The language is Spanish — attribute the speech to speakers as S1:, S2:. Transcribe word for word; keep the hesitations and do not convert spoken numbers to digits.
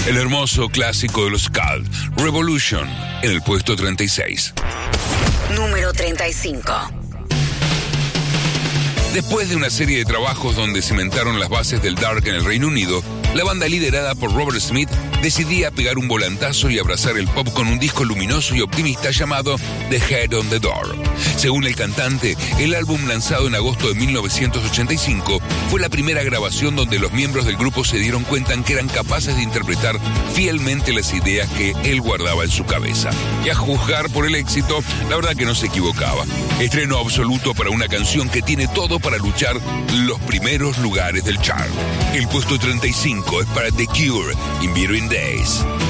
S1: El hermoso clásico de los Cult, Revolution, en el puesto treinta y seis.
S2: Número treinta y cinco.
S1: Después de una serie de trabajos donde cimentaron las bases del dark en el Reino Unido, la banda liderada por Robert Smith decidía pegar un volantazo y abrazar el pop con un disco luminoso y optimista llamado The Head on the Door. Según el cantante, el álbum lanzado en agosto de mil novecientos ochenta y cinco fue la primera grabación donde los miembros del grupo se dieron cuenta que eran capaces de interpretar fielmente las ideas que él guardaba en su cabeza. Y a juzgar por el éxito, la verdad que no se equivocaba. Estreno absoluto para una canción que tiene todo para luchar los primeros lugares del chart. El puesto treinta y cinco es para The Cure, In Between Days.